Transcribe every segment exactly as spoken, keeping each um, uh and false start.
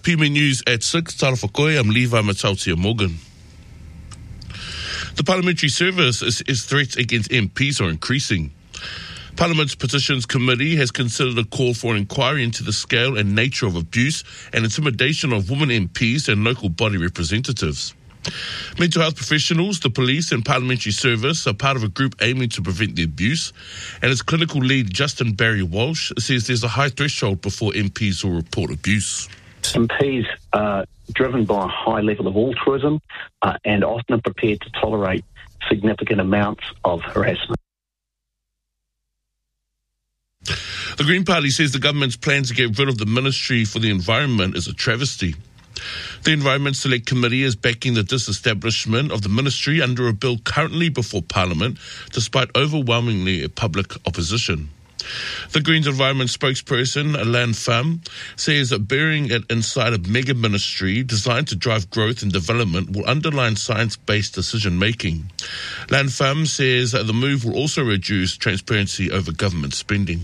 P M News at six, Tara Whakoe, I'm Levi Matautia Morgan. The Parliamentary Service is, is threats against M Ps are increasing. Parliament's Petitions Committee has considered a call for an inquiry into the scale and nature of abuse and intimidation of women M Ps and local body representatives. Mental health professionals, the police and Parliamentary Service are part of a group aiming to prevent the abuse, and its clinical lead, Justin Barry Walsh, says there's a high threshold before M Ps will report abuse. M Ps are driven by a high level of altruism uh, and often are prepared to tolerate significant amounts of harassment. The Green Party says the government's plan to get rid of the Ministry for the Environment is a travesty. The Environment Select Committee is backing the disestablishment of the ministry under a bill currently before Parliament, despite overwhelmingly public opposition. The Greens Environment spokesperson, Lan Pham, says that burying it inside a mega ministry designed to drive growth and development will underline science-based decision-making. Lan Pham says that the move will also reduce transparency over government spending.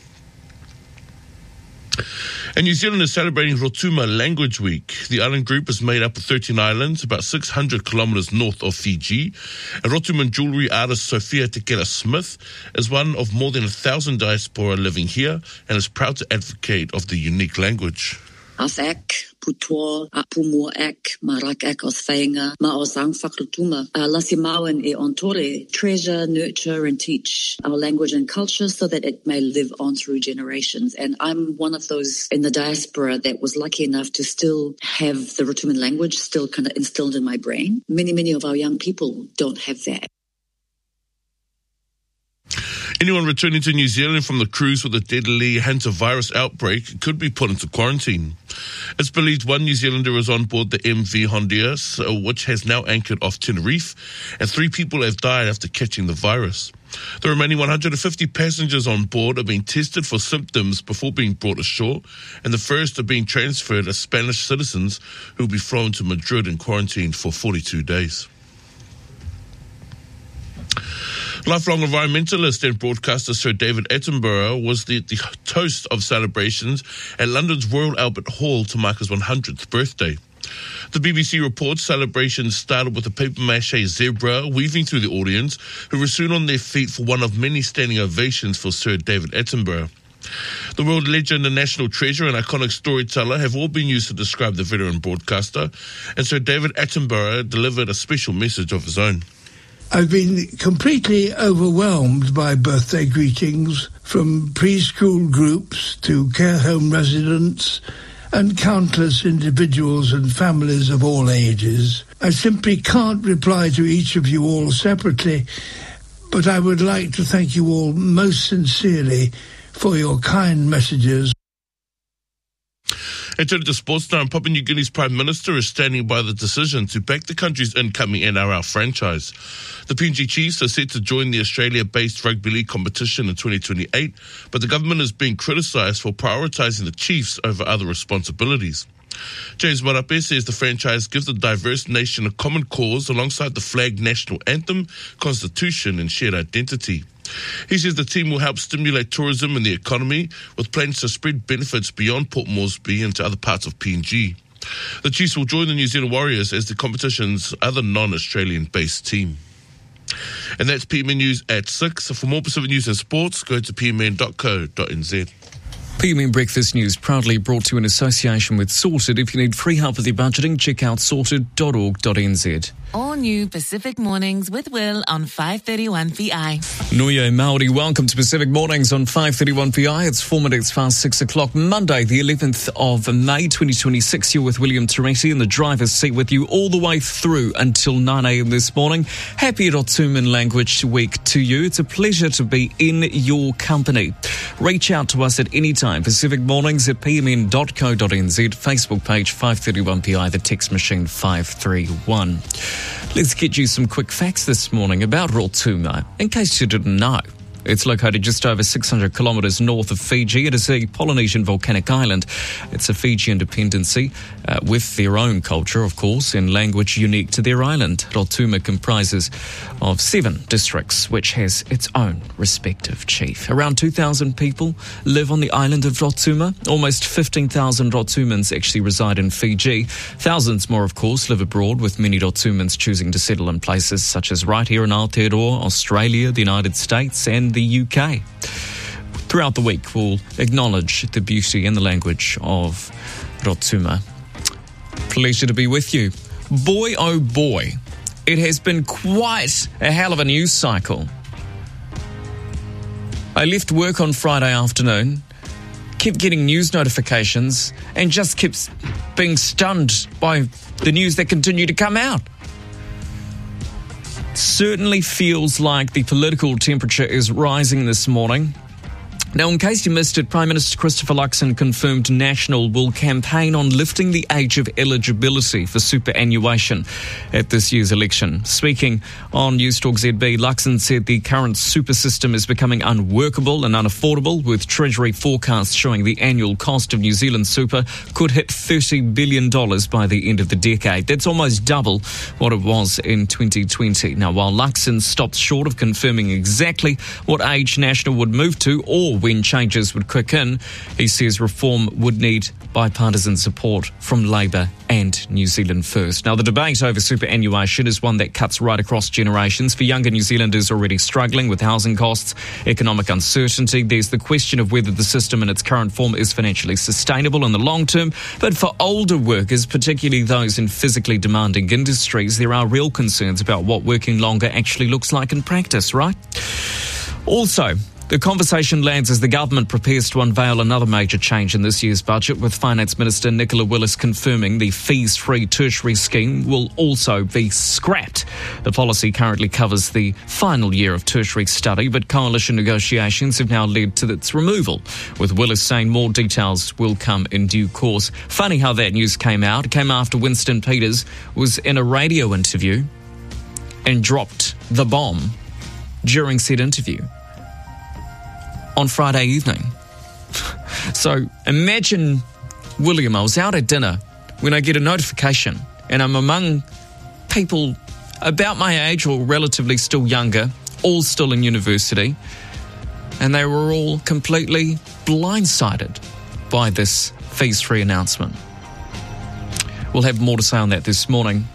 And New Zealand is celebrating Rotuma Language Week. The island group is made up of thirteen islands, about six hundred kilometres north of Fiji. And Rotuman jewellery artist Sophia Tekela Smith is one of more than a thousand diaspora living here and is proud to advocate of the unique language. As ek, putoa, a pumo ek, marak ek os whainga, ma o sang whakarutuma. Lasi mauen e ontore, treasure, nurture and teach our language and culture so that it may live on through generations. And I'm one of those in the diaspora that was lucky enough to still have the Rotuman language still kind of instilled in my brain. Many, many of our young people don't have that. Anyone returning to New Zealand from the cruise with a deadly hantavirus outbreak could be put into quarantine. It's believed one New Zealander is on board the M V Honduras, which has now anchored off Tenerife, and three people have died after catching the virus. The remaining one hundred fifty passengers on board are being tested for symptoms before being brought ashore, and the first are being transferred as Spanish citizens who will be flown to Madrid and quarantined for forty-two days. Lifelong environmentalist and broadcaster Sir David Attenborough was the, the toast of celebrations at London's Royal Albert Hall to mark his one hundredth birthday. The B B C reports celebrations started with a papier-mâché zebra weaving through the audience, who were soon on their feet for one of many standing ovations for Sir David Attenborough. The world legend and national treasure and iconic storyteller have all been used to describe the veteran broadcaster, and Sir David Attenborough delivered a special message of his own. I've been completely overwhelmed by birthday greetings from preschool groups to care home residents and countless individuals and families of all ages. I simply can't reply to each of you all separately, but I would like to thank you all most sincerely for your kind messages. And turning to sports now, Papua New Guinea's Prime Minister is standing by the decision to back the country's incoming N R L franchise. The P N G Chiefs are set to join the Australia-based rugby league competition in twenty twenty-eight, but the government is being criticised for prioritising the Chiefs over other responsibilities. James Marape says the franchise gives the diverse nation a common cause alongside the flag, national anthem, constitution and shared identity. He says the team will help stimulate tourism and the economy, with plans to spread benefits beyond Port Moresby into other parts of P N G. The Chiefs will join the New Zealand Warriors as the competition's other non-Australian-based team. And that's P M N News at six. For more Pacific news and sports, go to p m n dot co dot n z. P M N Breakfast News proudly brought to you in association with Sorted. If you need free help with your budgeting, check out sorted dot org dot n z. All new Pacific Mornings with Will on five thirty-one P I. Nuyo Māori, welcome to Pacific Mornings on five thirty-one P I. It's four minutes past six o'clock, Monday, the eleventh of May, twenty twenty-six. You're with William Teresi in the driver's seat with you all the way through until nine a.m. this morning. Happy Rotuman Language Week to you. It's a pleasure to be in your company. Reach out to us at any time. Pacific Mornings at p m n dot co dot n z, Facebook page five thirty-one P I, the text machine five three one. Let's get you some quick facts this morning about Rotuma. In case you didn't know, It's located just over six hundred kilometres north of Fiji. It is a Polynesian volcanic island. It's a Fijian dependency uh, with their own culture, of course, and language unique to their island. Rotuma comprises of seven districts, which has its own respective chief. Around two thousand people live on the island of Rotuma. Almost fifteen thousand Rotumans actually reside in Fiji. Thousands more, of course, live abroad, with many Rotumans choosing to settle in places such as right here in Aotearoa, Australia, the United States and the U K. Throughout the week, we'll acknowledge the beauty and the language of Rotuma. Pleasure to be with you. Boy, oh boy, it has been quite a hell of a news cycle. I left work on Friday afternoon, kept getting news notifications, and just kept being stunned by the news that continued to come out. Certainly feels like the political temperature is rising this morning. Now, in case you missed it, Prime Minister Christopher Luxon confirmed National will campaign on lifting the age of eligibility for superannuation at this year's election. Speaking on Newstalk Z B, Luxon said the current super system is becoming unworkable and unaffordable, with Treasury forecasts showing the annual cost of New Zealand super could hit thirty billion dollars by the end of the decade. That's almost double what it was in twenty twenty. Now, while Luxon stopped short of confirming exactly what age National would move to or when changes would kick in, he says reform would need bipartisan support from Labour and New Zealand First. Now, the debate over superannuation is one that cuts right across generations. For younger New Zealanders already struggling with housing costs, economic uncertainty, there's the question of whether the system in its current form is financially sustainable in the long term. But for older workers, particularly those in physically demanding industries, there are real concerns about what working longer actually looks like in practice, right? Also, the conversation lands as the government prepares to unveil another major change in this year's budget, with Finance Minister Nicola Willis confirming the fees-free tertiary scheme will also be scrapped. The policy currently covers the final year of tertiary study, but coalition negotiations have now led to its removal, with Willis saying more details will come in due course. Funny how that news came out. It came after Winston Peters was in a radio interview and dropped the bomb during said interview on Friday evening. So imagine, William, I was out at dinner when I get a notification and I'm among people about my age or relatively still younger, all still in university, and they were all completely blindsided by this fees-free announcement. We'll have more to say on that this morning.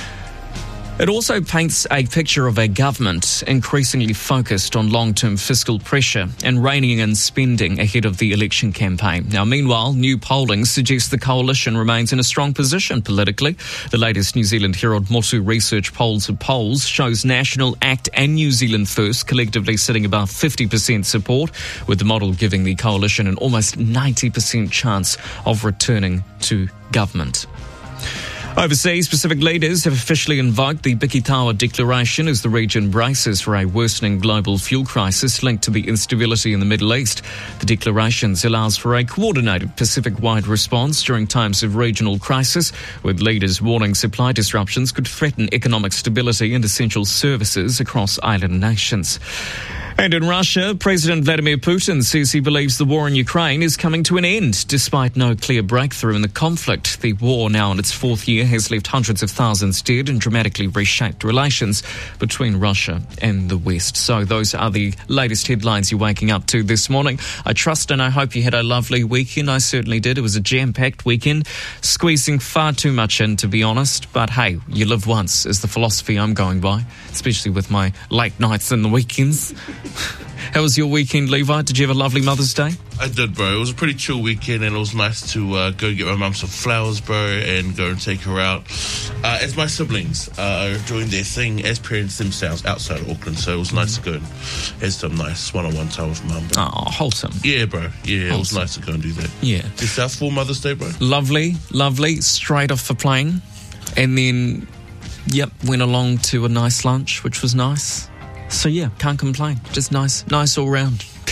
It also paints a picture of a government increasingly focused on long-term fiscal pressure and reining in spending ahead of the election campaign. Now, meanwhile, new polling suggests the coalition remains in a strong position politically. The latest New Zealand Herald Motu Research Polls of Polls shows National, ACT and New Zealand First collectively sitting above fifty percent support, with the model giving the coalition an almost ninety percent chance of returning to government. Overseas, Pacific leaders have officially invoked the Bikitawa Declaration as the region braces for a worsening global fuel crisis linked to the instability in the Middle East. The declaration allows for a coordinated Pacific-wide response during times of regional crisis, with leaders warning supply disruptions could threaten economic stability and essential services across island nations. And in Russia, President Vladimir Putin says he believes the war in Ukraine is coming to an end, despite no clear breakthrough in the conflict. The war, now in its fourth year, has left hundreds of thousands dead and dramatically reshaped relations between Russia and the West. So those are the latest headlines you're waking up to this morning. I trust and I hope you had a lovely weekend. I certainly did. It was a jam-packed weekend, squeezing far too much in, to be honest. But hey, you live once is the philosophy I'm going by, especially with my late nights and the weekends. How was your weekend, Levi? Did you have a lovely Mother's Day? I did, bro. It was a pretty chill weekend, and it was nice to uh, go get my mum some flowers, bro, and go and take her out. Uh, as my siblings uh, are doing their thing as parents themselves outside of Auckland, so it was nice mm. to go and have some nice one-on-one time with mum. Oh, wholesome. Yeah, bro. Yeah, wholesome. It was nice to go and do that. Yeah. Yourself for Mother's Day, bro? Lovely, lovely. Straight off the plane. And then, yep, went along to a nice lunch, which was nice. So, yeah, can't complain. Just nice, nice all round.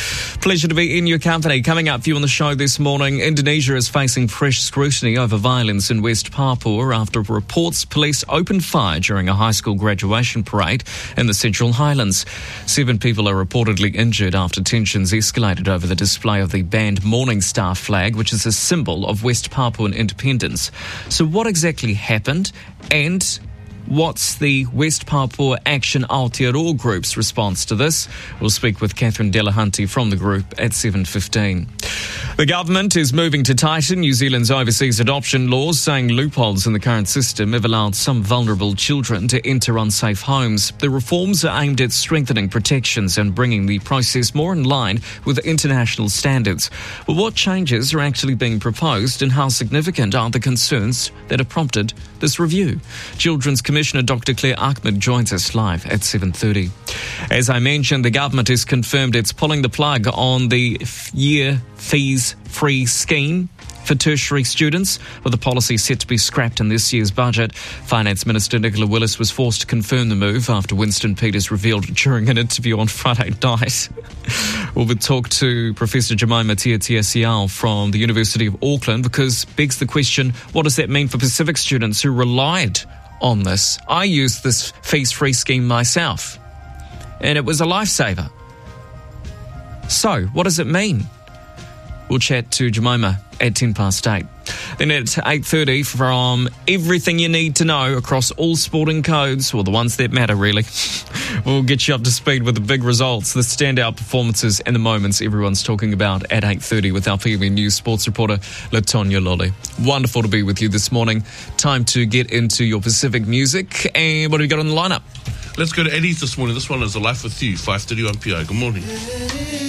Pleasure to be in your company. Coming up for you on the show this morning, Indonesia is facing fresh scrutiny over violence in West Papua after reports police opened fire during a high school graduation parade in the Central Highlands. Seven people are reportedly injured after tensions escalated over the display of the banned Morning Star flag, which is a symbol of West Papuan independence. So what exactly happened, and what's the West Papua Action Aotearoa Group's response to this? We'll speak with Catherine Delahunty from the group at seven fifteen. The government is moving to tighten New Zealand's overseas adoption laws, saying loopholes in the current system have allowed some vulnerable children to enter unsafe homes. The reforms are aimed at strengthening protections and bringing the process more in line with international standards. But what changes are actually being proposed, and how significant are the concerns that have prompted this review? Children's Commissioner Doctor Claire Ahmed joins us live at seven thirty. As I mentioned, the government has confirmed it's pulling the plug on the year fees-free scheme for tertiary students, with the policy set to be scrapped in this year's budget. Finance Minister Nicola Willis was forced to confirm the move after Winston Peters revealed during an interview on Friday night. We'll talk to Professor Jemima Tiatiasiao from the University of Auckland, because begs the question, what does that mean for Pacific students who relied on this? I used this fees-free scheme myself, and it was a lifesaver. So, what does it mean? We'll chat to Jemima at ten past eight. Then at eight thirty, from everything you need to know across all sporting codes, well, the ones that matter really, we'll get you up to speed with the big results, the standout performances and the moments everyone's talking about at eight thirty with our P V News sports reporter, Latonya Lolly. Wonderful to be with you this morning. Time to get into your Pacific music. And what have you got on the lineup? Let's go to Eddie's this morning. This one is A Life With You, five thirty-one P I. Good morning.